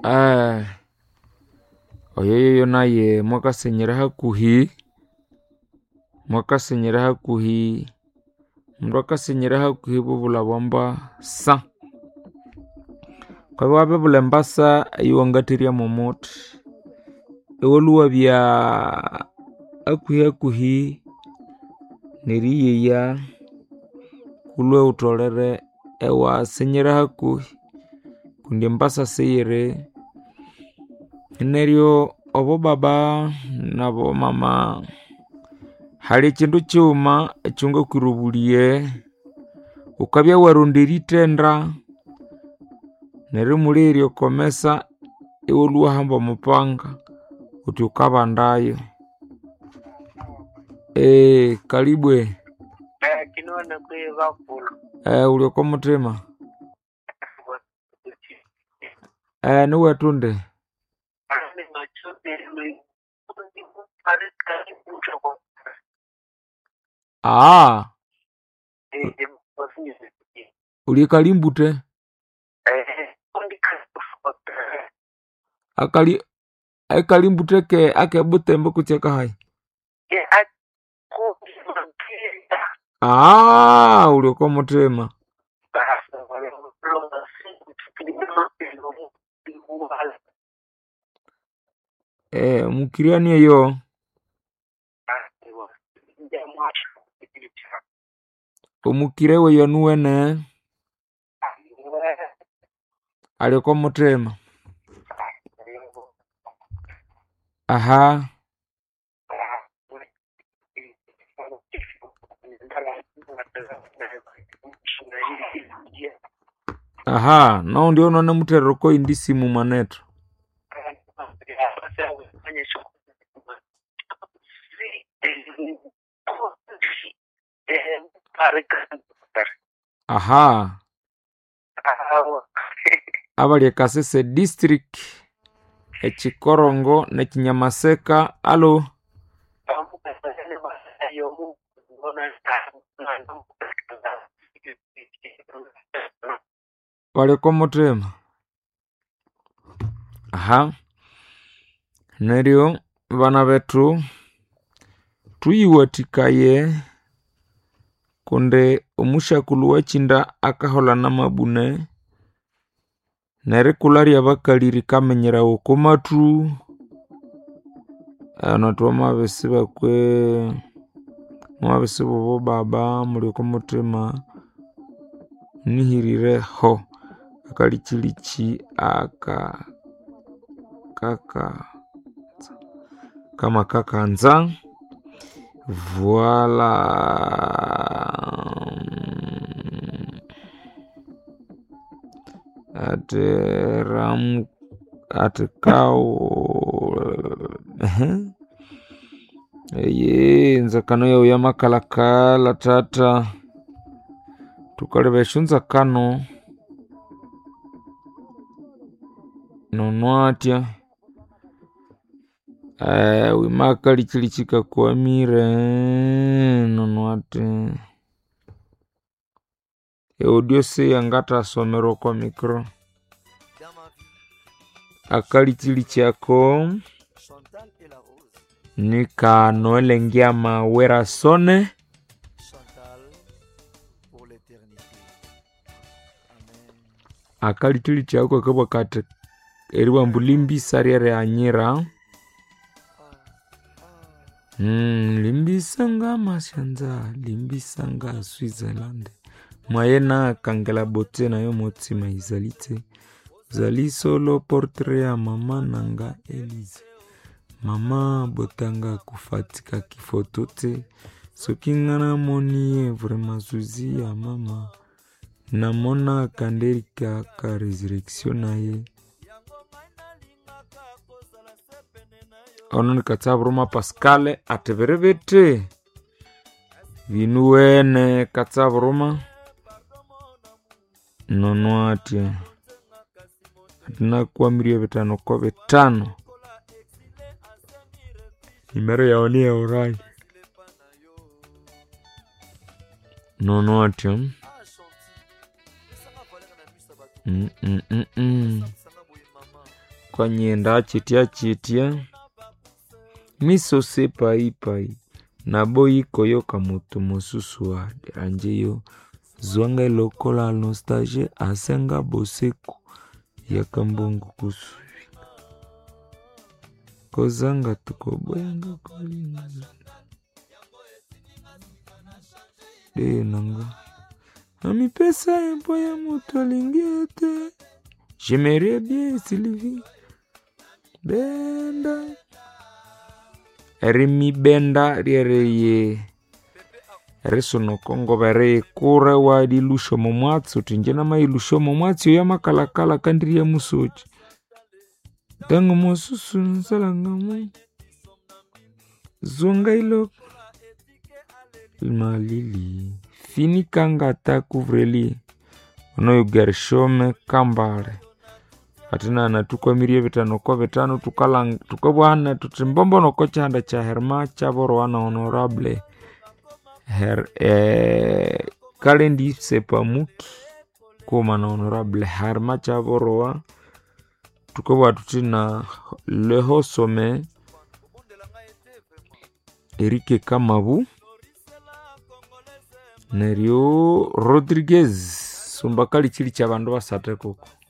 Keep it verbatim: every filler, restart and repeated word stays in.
eh oyoyoyo naye mwakasenyera hakuhi mwakasenyera hakuhi mndu akasenyera hakuhi bubula bwamba sa kwa wabe bulembasa iwangatirya momot ewoluwa bya akuhi akuhi neriyeya kulwe utolere ewa senyera hakuhi kundi mbasa seyire neryo obo baba nabo mama hali kindu cyuma ecyunga kurubuliye ukabya waronderi tenda neri muliryo komesa ewoluwa hamba mupanga uti ukabandayo. Eh kalibwe eh kinona kwe bakulu eh uli kwa mutima eh ni wetunde ani machote ni pare kali kuchoko ah eh basi uli kalimbute eh kundi kafuata akali akalimbute ke akebutembe kucheka hai eh ako kira ah uli kwa mutima basi wale longa sikipima pelo wala eh mukiriani yo basi wa jamaa sikipima omukire we yonuwene ali kwa mutima aha aha no ndio none mutero ko indisi mu maneto aha abali Kasese district ekikorongo nekinyamaseka alo wale kwa mutima aha neryo bana betu tuyiwatikaye kunde omushakulu wachinda akahola namabune nere kularia bakaliri kamenyera okomatu ano twama bese bakwe mwabese bobo baba muri ko mutima nihirire ho akali chilichi aka kaka kama kakanza voila ateram atekao eye nzakano ya uyama kalakala tata tukalebeshunza kano nonwatya eh wimakali chilichika kwa mire nonwate audio se yangata somero kwa mikro akali chilichako nika noelengia mawera sone akali chilichako kabwa kate eriwa mbulimbi sariere anyira mm limbisanga mashanza limbisanga Switzerland mwayena kangela bote na yo motima izalite zali solo portrait ya mama nanga Elise mama botanga kufatika kifoto te soki ngana moni vraiment zuzi ya mama namona kanderika ka resurrection na ye onon katsabroma Pascal ateverebete vinuwene katsabroma nonwati atina kwa mirio betano kwa betano nimero ya oni ya urai nonwati mm mm mm mm kwa nyenda chitia chitia miso sepa ipai na boyiko yo kamutu mosusu wa deranje yo zwanga lokola nostalgie asenga boseko ya kambongo kusu kozanga tukoboyanga kolinga de nanga ami pesa empo ya moto alingiete j'aimerais bien Sylvie benda Remi benda riereye resono kongo bare kura wa di lusho momwatsu tinjena mai lusho momwatsu ya makalakala kandiri ya musochi dango mosusu nsalanga mu zonga ilo malili fini kanga ta kuvreli ono yugershome kambare atina na tukwamirie vitano kwa vitano tukalang tukabwana tutimbombo no kochanda cha herma cha borwana honorable her eh kalendi sepamuki koma na honorable herma cha borwa tukabwa tutina leho some Erike Kamabu Nerio Rodriguez sumbakali chili cha bandu basate koko